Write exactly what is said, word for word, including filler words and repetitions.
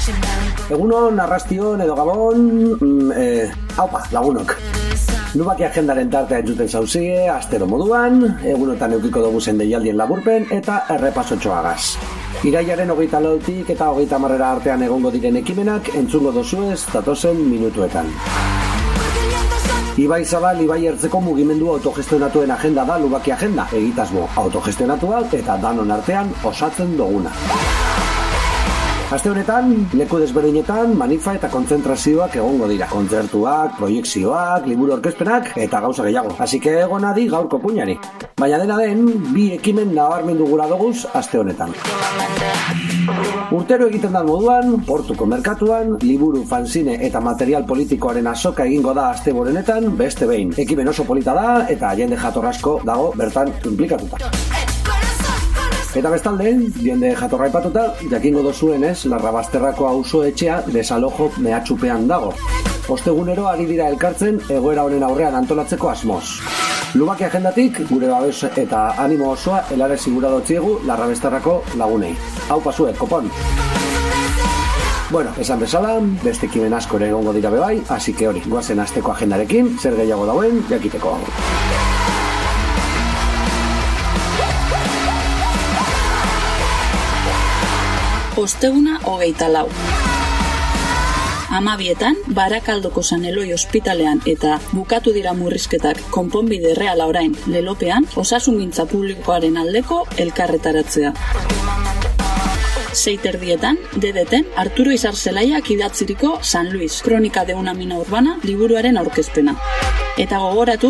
Egunon, arrastion edo gabon, mm, eh, haupa, lagunok. Lubaki agendaren tartea entzuten zauzie, astero moduan, egunotan eukiko dugu zen deialdien laburpen eta errepasotxoagaz. Iraiaren hogeita lautik eta hogeita marrera artean egongo diren ekimenak entzungo dozuez datozen minutuetan. Ibai Zabal, Ibai Ertzeko mugimendu autogestionatuen agenda da Lubaki agenda, egitasmo autogestionatua eta danon artean osatzen duguna. Aste honetan, leku desberdinetan, manifa eta kontzentrazioak egongo dira. Kontzertuak, proiekzioak, liburu orkezpenak eta gauza gehiago. Así que egona di gaurko puñari. Baina dena den, bi ekimen nabarmendu gura doguz aste honetan. Urtero egiten da moduan, Portuko merkatuan, liburu, fanzine eta material politikoaren azoka egingo da aste borenetan, beste behin. Ekimen oso polita da eta jende jatorrasko dago bertan implikatuta. Eta bestalde, jende jatorra aipatuta, jakingo dozuenez, Larrabasterrako auzo etxea desalojo mehatxupean dago. Ostegunero ari dira elkartzen egoera honen aurrean antolatzeko asmoz. Lubaki agendatik, gure babes eta animo osoa helarazi gura dotziegu Larrabasterrako lagunei. Hau pasue, kopon! Bueno, esan bezala, beste ekimen asko ere egongo dira bebai, así que hori, goazen asteko agendarekin, zer gehiago dauen, jakiteko hau. Osteguna hogeita lau. Amabietan, Barakaldoko San Eloi ospitalean eta bukatu dira murrizketak konponbide erreala orain lelopean, osasungintza publikoaren aldeko elkarretaratzea. Seiterdietan, dedeten, Arturo Izarzelaiak idatziriko San Luis, kronika de una mina urbana liburuaren aurkezpena. Eta gogoratu